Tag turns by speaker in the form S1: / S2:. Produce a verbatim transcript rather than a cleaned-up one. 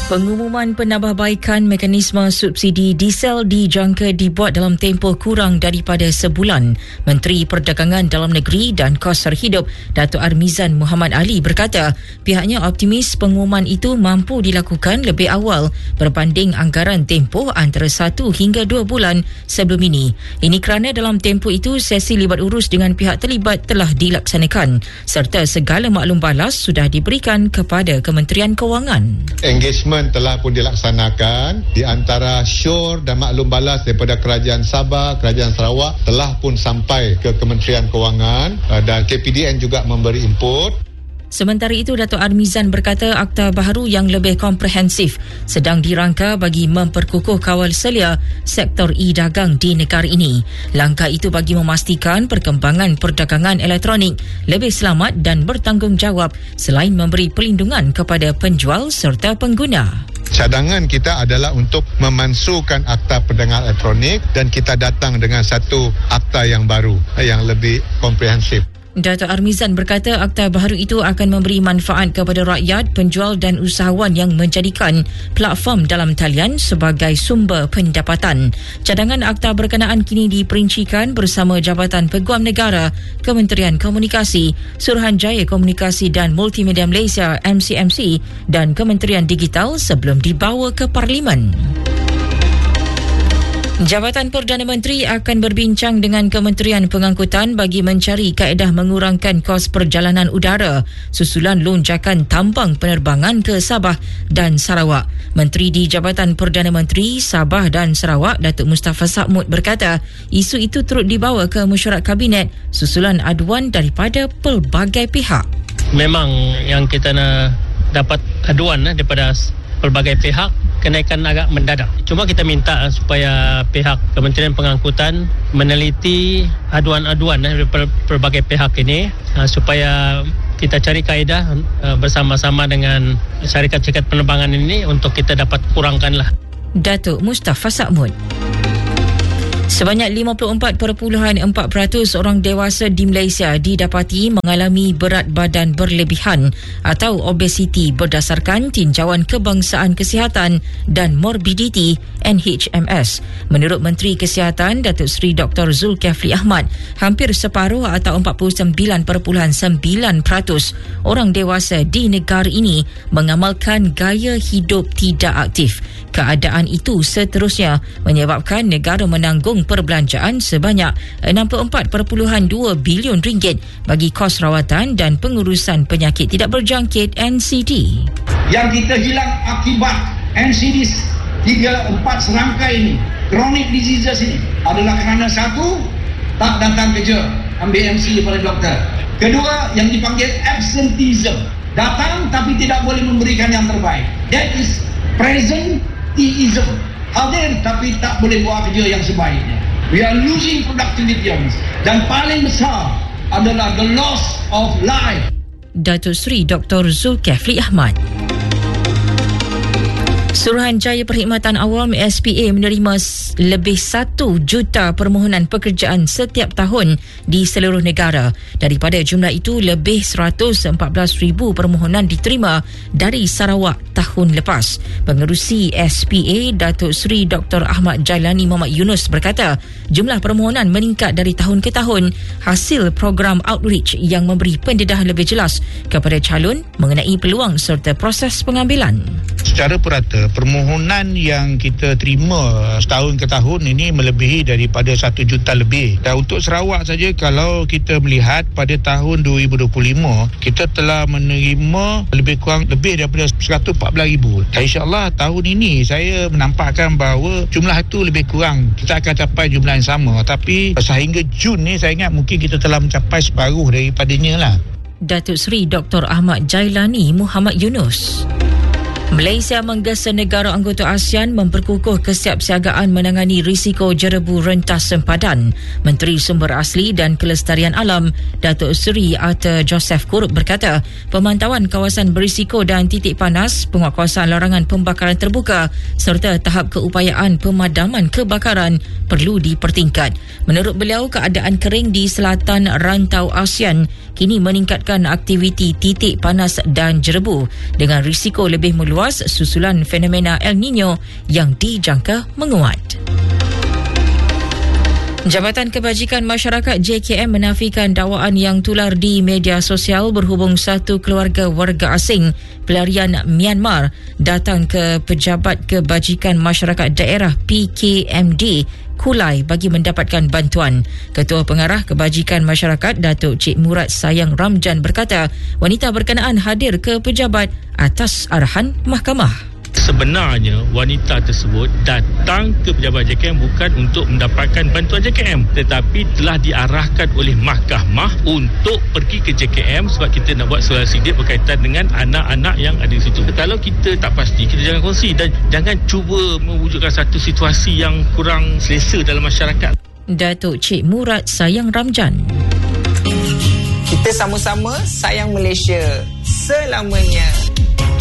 S1: Pengumuman penambahbaikan mekanisme subsidi diesel dijangka dibuat dalam tempoh kurang daripada sebulan. Menteri Perdagangan Dalam Negeri dan Kos Serhidup Datuk Armizan Muhammad Ali berkata pihaknya optimis pengumuman itu mampu dilakukan lebih awal berbanding anggaran tempoh antara satu hingga dua bulan sebelum ini. Ini kerana dalam tempoh itu sesi libat urus dengan pihak terlibat telah dilaksanakan serta segala maklum balas sudah diberikan kepada Kementerian Kewangan.
S2: Engagement telah pun dilaksanakan di antara syur dan maklum balas daripada Kerajaan Sabah, Kerajaan Sarawak telah pun sampai ke Kementerian Kewangan dan K P D N juga memberi input.
S1: Sementara itu, Datuk Armizan berkata akta baharu yang lebih komprehensif sedang dirangka bagi memperkukuh kawal selia sektor e-dagang di negara ini. Langkah itu bagi memastikan perkembangan perdagangan elektronik lebih selamat dan bertanggungjawab selain memberi perlindungan kepada penjual serta pengguna.
S2: Cadangan kita adalah untuk memansuhkan akta perdagangan elektronik dan kita datang dengan satu akta yang baru yang lebih komprehensif.
S1: Datuk Armizan berkata akta baharu itu akan memberi manfaat kepada rakyat, penjual dan usahawan yang menjadikan platform dalam talian sebagai sumber pendapatan. Cadangan akta berkenaan kini diperincikan bersama Jabatan Peguam Negara, Kementerian Komunikasi, Suruhanjaya Komunikasi dan Multimedia Malaysia M C M C dan Kementerian Digital sebelum dibawa ke Parlimen. Jabatan Perdana Menteri akan berbincang dengan Kementerian Pengangkutan bagi mencari kaedah mengurangkan kos perjalanan udara susulan lonjakan tambang penerbangan ke Sabah dan Sarawak. Menteri di Jabatan Perdana Menteri Sabah dan Sarawak, Datuk Mustafa Sakhmud berkata isu itu turut dibawa ke mesyuarat Kabinet susulan aduan daripada pelbagai pihak.
S3: Memang yang kita nak dapat aduan daripada pelbagai pihak, kenaikan agak mendadak. Cuma kita minta supaya pihak Kementerian Pengangkutan meneliti aduan-aduan daripada pelbagai pihak ini supaya kita cari kaedah bersama-sama dengan syarikat-syarikat penerbangan ini untuk kita dapat kurangkanlah.
S1: Datuk Mustafa Sakhmud. Sebanyak lima puluh empat perpuluhan empat peratus orang dewasa di Malaysia didapati mengalami berat badan berlebihan atau obesiti berdasarkan Tinjauan Kebangsaan Kesihatan dan Morbiditi N H M S. Menurut Menteri Kesihatan Datuk Seri Doktor Zulkifli Ahmad, hampir separuh atau empat puluh sembilan perpuluhan sembilan peratus orang dewasa di negara ini mengamalkan gaya hidup tidak aktif. Keadaan itu seterusnya menyebabkan negara menanggung perbelanjaan sebanyak enam puluh empat perpuluhan dua bilion ringgit bagi kos rawatan dan pengurusan penyakit tidak berjangkit N C D.
S4: Yang kita hilang akibat N C D tiga empat serangkai ini, chronic diseases ini adalah kerana satu, tak datang kerja, ambil M C daripada doktor. Kedua, yang dipanggil absenteeism, datang tapi tidak boleh memberikan yang terbaik. That is presenteeism, hadir tapi tak boleh buat kerja yang sebaiknya. We are losing productivity on this. Dan paling besar adalah the loss of life.
S1: Datuk Seri Doktor Zulkifli Ahmad. Suruhanjaya Perkhidmatan Awam S P A menerima lebih satu juta permohonan pekerjaan setiap tahun di seluruh negara. Daripada jumlah itu, lebih seratus empat belas ribu permohonan diterima dari Sarawak tahun lepas. Pengerusi S P A Datuk Seri Doktor Ahmad Jailani Muhammad Yunus berkata jumlah permohonan meningkat dari tahun ke tahun hasil program outreach yang memberi pendedahan lebih jelas kepada calon mengenai peluang serta proses pengambilan.
S5: Secara purata, permohonan yang kita terima setahun ke tahun ini melebihi daripada satu juta lebih. Dan untuk Sarawak saja, kalau kita melihat pada tahun dua ribu dua puluh lima, kita telah menerima lebih kurang lebih daripada seratus empat belas ribu. Dan insyaAllah tahun ini saya menampakkan bahawa jumlah itu lebih kurang. Kita akan capai jumlah yang sama. Tapi sehingga Jun ni saya ingat mungkin kita telah mencapai separuh daripadanya lah.
S1: Datuk Seri Doktor Ahmad Jailani Muhammad Yunus. Malaysia menggesa negara anggota ASEAN memperkukuh kesiapsiagaan menangani risiko jerebu rentas sempadan. Menteri Sumber Asli dan Kelestarian Alam Datuk Seri Arthur Joseph Kurup berkata, pemantauan kawasan berisiko dan titik panas, penguatkuasaan larangan pembakaran terbuka serta tahap keupayaan pemadaman kebakaran perlu dipertingkat. Menurut beliau, keadaan kering di selatan rantau ASEAN kini meningkatkan aktiviti titik panas dan jerebu dengan risiko lebih meluas luas susulan fenomena El Nino yang dijangka menguat. Jabatan Kebajikan Masyarakat J K M menafikan dakwaan yang tular di media sosial berhubung satu keluarga warga asing pelarian Myanmar datang ke Pejabat Kebajikan Masyarakat Daerah P K M D Kulai bagi mendapatkan bantuan. Ketua Pengarah Kebajikan Masyarakat Datuk Cik Murad Sayang Ramjan berkata wanita berkenaan hadir ke pejabat atas arahan mahkamah.
S6: Sebenarnya wanita tersebut datang ke pejabat J K M bukan untuk mendapatkan bantuan J K M, tetapi telah diarahkan oleh mahkamah untuk pergi ke J K M sebab kita nak buat soal sidik berkaitan dengan anak-anak yang ada di situ. Kalau kita tak pasti, kita jangan kongsi dan jangan cuba mewujudkan satu situasi yang kurang selesa dalam masyarakat.
S1: Datuk Cik Murad Sayang Ramjan.
S7: Kita sama-sama sayang Malaysia selamanya.